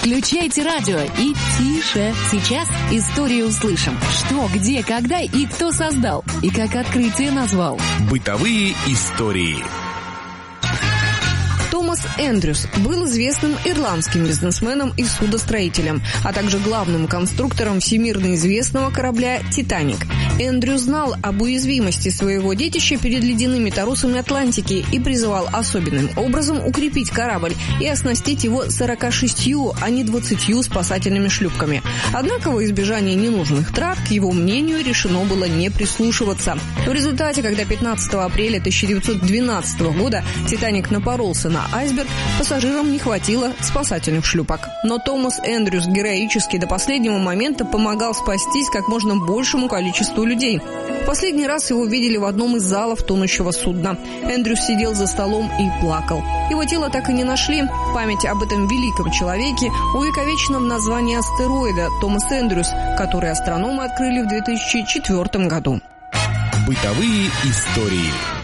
Включайте радио и тише. Сейчас историю услышим. Что, где, когда и кто создал. И как открытие назвал. Бытовые истории. Томас Эндрюс был известным ирландским бизнесменом и судостроителем, а также главным конструктором всемирно известного корабля «Титаник». Эндрюс знал об уязвимости своего детища перед ледяными торосами Атлантики и призывал особенным образом укрепить корабль и оснастить его 46, а не 20 спасательными шлюпками. Однако во избежание ненужных трат, к его мнению, решено было не прислушиваться. В результате, когда 15 апреля 1912 года «Титаник» напоролся на айсберг, пассажирам не хватило спасательных шлюпок. Но Томас Эндрюс героически до последнего момента помогал спастись как можно большему количеству людей. В последний раз его видели в одном из залов тонущего судна. Эндрюс сидел за столом и плакал. Его тело так и не нашли. Память об этом великом человеке увековечена в названии астероида Томас Эндрюс, который астрономы открыли в 2004 году. Бытовые истории.